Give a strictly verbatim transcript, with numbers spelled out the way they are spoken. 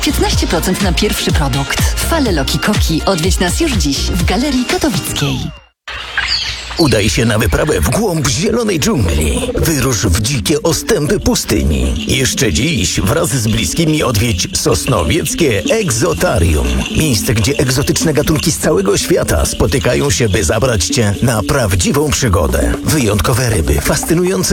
piętnaście procent na pierwszy produkt. Fale Loki Koki. Odwiedź nas już dziś w Galerii Katowickiej. Udaj się na wyprawę w głąb zielonej dżungli. Wyrusz w dzikie ostępy pustyni. Jeszcze dziś wraz z bliskimi odwiedź Sosnowieckie Egzotarium. Miejsce, gdzie egzotyczne gatunki z całego świata spotykają się, by zabrać Cię na prawdziwą przygodę. Wyjątkowe ryby, fascynujące